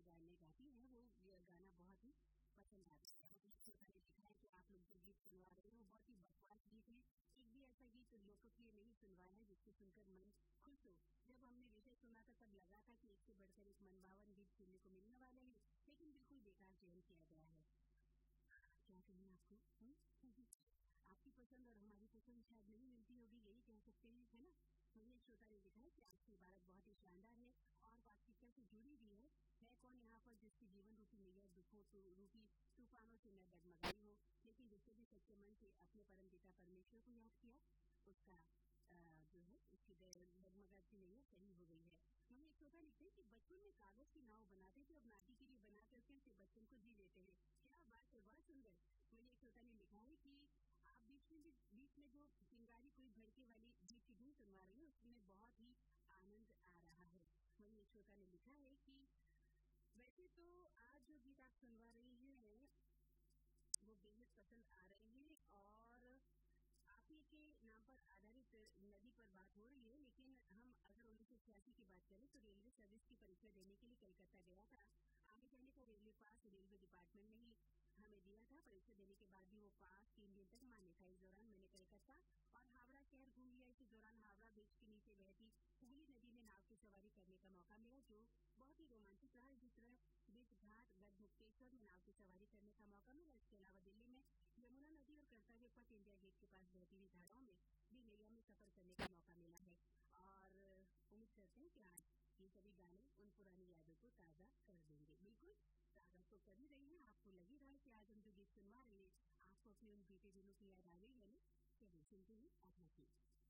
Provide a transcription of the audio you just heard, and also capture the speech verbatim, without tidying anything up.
सुंदर गाने गाती हैं, वो ये गाना बहुत ही पसंद आता है। और श्रोता ने लिखा है कि आप लोग जो गीत सुनवा रहे हो बहुत ही बकवास गीत है। एक भी ऐसा गीत लोकप्रिय नहीं सुनवाया है जिसको सुनकर मन खुश हो। जब हमने विषय सुना था तब लगा था कि एक से बढ़कर एक मनभावन गीत सुनने को मिलने वाले हैं, लेकिन बिल्कुल बेकार चयन किया गया है। क्या कहें आपको? हुँ? आपकी पसंद और हमारी पसंद शायद नहीं मिलती होगी, यही कह सकते हैं, है ना? वही एक श्रोता ने लिखा है कि आपकी इबारत बहुत ही शानदार है और वास्तविकता से जुड़ी भी है। है कौन यहाँ पर जिसकी जीवन रूपी नैया दुखों तो रूपी तूफानों से न डगमगाई हो, लेकिन जिससे भी सच्चे मन से अपने परमपिता परमेश्वर को याद किया, उसका आ, जो है उसकी डगमगाती नैया सही हो गई है। वहीं एक श्रोता लिखते हैं कि बचपन में कागज की नाव बनाते थे, अब नाटी के लिए बना करके उसे बच्चन को जी लेते हैं। क्या बात है, बहुत सुंदर। वहीं एक श्रोता ने लिखा है कि आप बीच में भी बीच में जो चिंगारी कोई भड़के वाली गीत की धुन सुनवा रही है उसमें बहुत ही आनंद आ रहा है। वहीं एक श्रोता ने लिखा है कि वैसे तो आज जो गीत आप सुनवा रही हैं वो बेहद पसंद आ रहे हैं और आप ही के नाम पर आधारित नदी पर बात हो रही है, लेकिन हम अगर उन्नीस सौ छियासी की बात करें तो रेलवे सर्विस की परीक्षा देने के लिए कलकत्ता गया था। आने जाने का रेलवे पास रेलवे डिपार्टमेंट ने ही हमें दिया था। परीक्षा देने के बाद भी वो पास तीन दिन तक मान्य था। इस दौरान मैंने कलकत्ता और हावड़ा शहर घूम लिया। इस दौरान हावड़ा ब्रिज के नीचे बहती हुगली नदी में नाव की सवारी करने का मौका मिला, जो बहुत ही रोमांचक रहा। इसी तरह बीच घाट गढ़मुक्तेश्वर में नाव की सवारी करने का मौका मिला। इसके अलावा दिल्ली में यमुना नदी और कर्तव्य पथ इंडिया गेट के पास बहती हुई धाराओं में भी नैया में सफर करने का मौका मिला है। और उम्मीद करते हैं कि आज ये सभी गाने उन पुरानी यादों को ताजा कर देंगे। बिल्कुल ताजा तो कर ही रही है। आपको लग ही रहा है कि आज हम जो गीत सुनवा रहे हैं आपको अपने उन बीते दिनों की याद आ गई है ना? चलिए सुनते हैं अगला गीत।